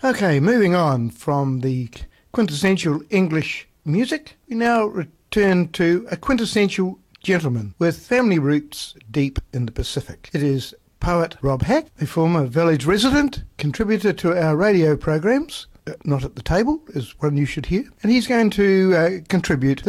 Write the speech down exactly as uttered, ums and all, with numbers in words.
Okay, moving on from the quintessential English music, we now return to a quintessential gentleman with family roots deep in the Pacific. It is poet Rob Hack, a former village resident, contributor to our radio programs, uh, Not at the Table is one you should hear, and he's going to uh, contribute